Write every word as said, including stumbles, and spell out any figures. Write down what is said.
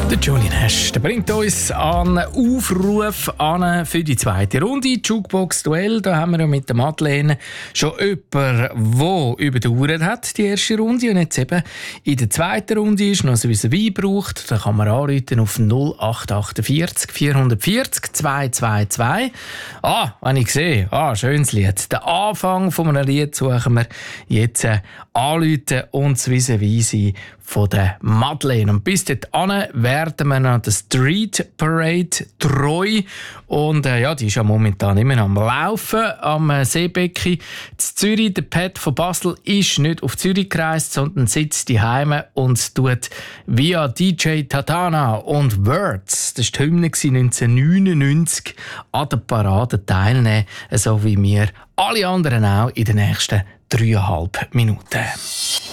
Der Johnny Nash, der bringt uns einen Aufruf an für die zweite Runde. Jukebox-Duell, da haben wir ja mit der Madeleine schon jemanden, der überdauert hat, die erste Runde. Und jetzt eben in der zweiten Runde ist noch so ein Wein braucht. Da kann man anrufen auf null acht acht vier vier vier null zwei zwei zwei. Ah, wenn ich sehe, ah, schönes Lied. Den Anfang von einem Lied suchen wir jetzt äh, anrufen und das Vis-à-vis von der Madeleine. Und bis dahin werden wir noch der Street Parade treu. Und äh, ja, die ist ja momentan immer noch am Laufen am äh, Seebecken. In Zürich, der Pat von Basel ist nicht auf Zürich gereist, sondern sitzt daheim und tut via D J Tatana und Words, das war die Hymne neunzehnhundertneunundneunzig, an der Parade teilnehmen, so wie wir alle anderen auch in den nächsten dreieinhalb Minuten.